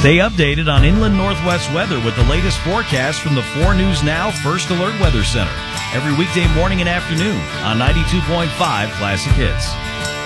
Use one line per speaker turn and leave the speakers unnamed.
Stay updated on Inland Northwest weather with the latest forecast from the 4 News Now First Alert Weather Center. Every weekday morning and afternoon on 92.5 Classic Hits.